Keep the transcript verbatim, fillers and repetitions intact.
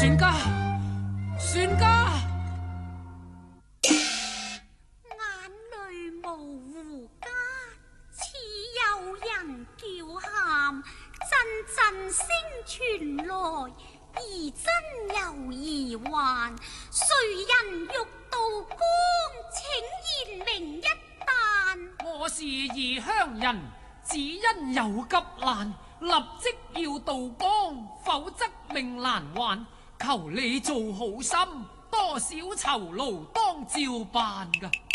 船家，船家， 眼淚模糊間，似有人叫喊，陣陣聲傳來，疑真又疑幻。誰人欲渡江？請言明一旦。 我是異鄉人，只因有急難，立即要渡江，否則命難還。求你做好心，多少酬勞當照辦噶。